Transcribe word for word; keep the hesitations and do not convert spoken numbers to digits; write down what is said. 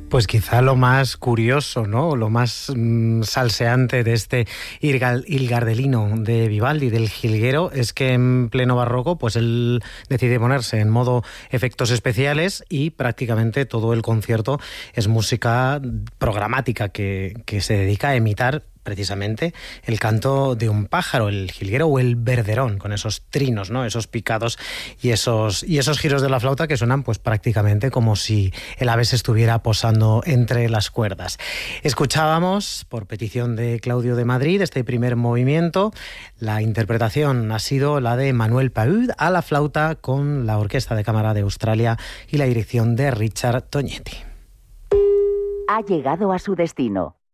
Pues quizá lo más curioso, ¿no? Lo más mmm, salseante de este Il Gardelino de Vivaldi, del jilguero, es que en pleno barroco, pues él decide ponerse en modo efectos especiales y prácticamente todo el concierto es música programática que, que se dedica a imitar precisamente el canto de un pájaro, el jilguero o el verderón, con esos trinos, ¿no? Esos picados y esos, y esos giros de la flauta que suenan pues prácticamente como si el ave se estuviera posando entre las cuerdas. Escuchábamos, por petición de Claudio de Madrid, este primer movimiento. La interpretación ha sido la de Manuel Paud a la flauta con la Orquesta de Cámara de Australia y la dirección de Richard Tognetti. Ha llegado a su destino.